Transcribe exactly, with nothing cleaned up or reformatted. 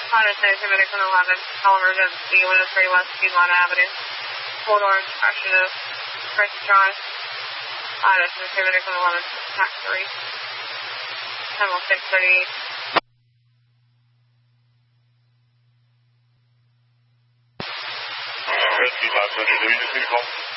Honda Center, Medical eleven, call emergency, one oh three West Piedmont Avenue. Cold orange expression of Prince John. Honda Center, Medical eleven, tax three. Tunnel six thirty-eight. Rescue five hundred, did we just need a call?